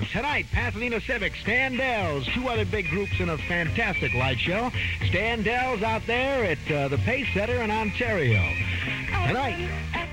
Tonight, Pasadena Civic, Standells, two other big groups in a fantastic light show. Standells out there at the Pace Center in Ontario. Tonight.